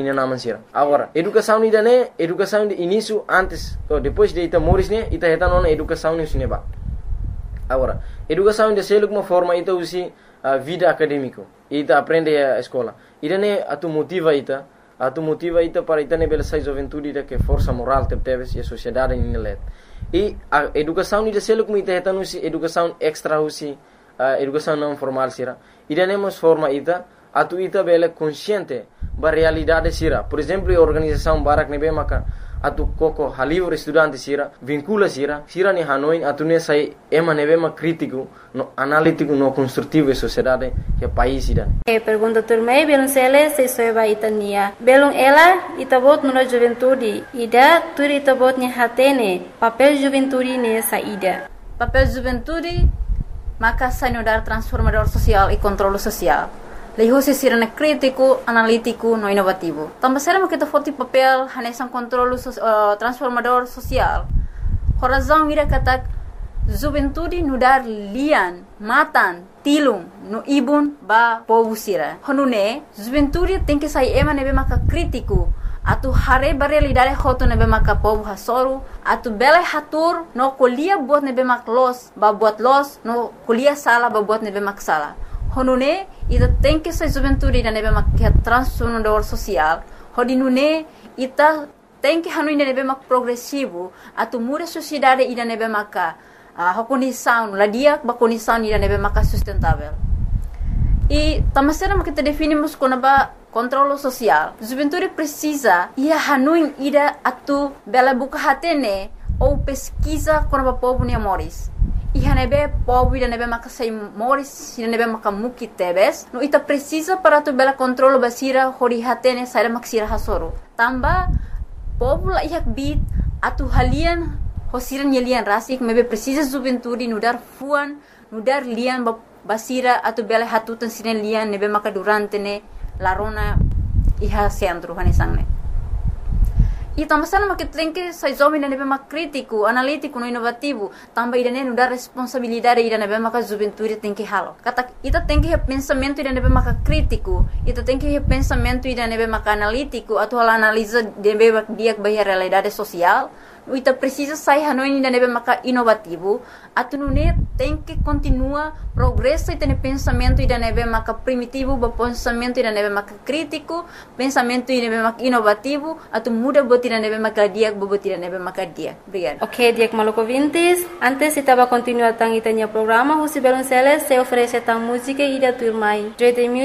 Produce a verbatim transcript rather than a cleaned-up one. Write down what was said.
ina naman sira. Agora, educação ida ne, educação de início antes, ou depois de ita moris ne, ita heta nona educação ne usine ba. Agora, educação de selo uma forma ita usi a vida acadêmico. Ita aprende a escola. Ida ne atu motiva ita, atu motiva ita para ita ne bela sai juventude ida que força moral te teves e a sociedade ni let. E a educação ida selo como ita heta usi educação extra usi a educação não formal sira. Ida ne mos forma ita atu ita bela consciente ba realidade sira. Por exemplo, a organização Barak nebe maka atu koko halivre estudante sira vincula sira sira ni Hanoi atu ne sai ema nebe ma crítico no analítico no construtivo e sociedade que país ida. E pergunta turmei belum sele se soeba itania belum ela itabot no juventude ida turi itabot ni hatene papel juventude ne sa ida papel juventude maka sanudar transformador social e controle social. Leho se sirene crítico, analítico, no inovativo. Também será que tu foto papel hanesan controle uh, transformador social. Corazão ira kata juventude nudar lian, matan, tilung, no ibun ba povo sira. Honune juventude tem que sair ema nebe maka crítico. Atu hare ba realidade hoto nebe maka povo hasoru. Atu bele hatur no kolia buat nebe mak los, ba buat los, no kolia sala ba buat nebe mak sala. Honune ita tem que ser juventude ida nebe mak transformador social. Hodinune ita tem que hanu ida nebe mak progressivo. Atu muda sociedade ida nebe maka uh, condição, ladia ba condição ida nebe maka sustentável. E tamasera mak kita definimos como ba controle social. Juventude precisa ia hanu ida atu bela buka hatene ou pesquisa como ba povo ni amores. Iha nebe povo ida nebe maka sai moris ida nebe maka muki tebes no ita precisa para tu bela controlo basira hori hatene sai maksira hasoro tamba povo la ihak bit atu halian hosiran yelian rasik mebe precisa juventude nudar fuan nudar lian basira atu bela hatutan sinen lian nebe maka durante ne larona iha centro hanesangne. E também se não que tem que sair jovem ainda nebe mais crítico, analítico, no inovativo, também ainda não dá responsabilidade ainda nebe mais juventude tem que halo. Kata ita tem que ter pensamento ainda nebe mais crítico, ita tem que ter pensamento ainda nebe mais analítico, atau hal analisa nebe dia que a realidade social. Ita precisa sair hanoi ainda nebe mais inovativo, atau nune tem que continuar progresso e ter pensamento ainda nebe mais primitivo, pensamento ainda nebe mais crítico, pensamento ainda nebe mais inovativo, atau muda tira nebe makadiak bobo tira nebe makadiak. Obrigada. Ok, diak maluco vintes. Antes estava continuar tang itanya programa, Husi Belonceles se oferece tang música e da turmai.